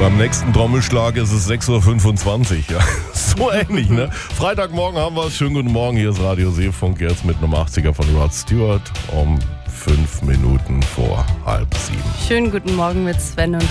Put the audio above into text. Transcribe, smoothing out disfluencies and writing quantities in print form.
Beim nächsten Trommelschlag ist es 6.25 Uhr. Ja. So ähnlich, ne? Freitagmorgen haben wir es. Schönen guten Morgen. Hier ist Radio Seefunk jetzt mit einem 80er von Rod Stewart um 5 Minuten vor 6:30. Schönen guten Morgen mit Sven und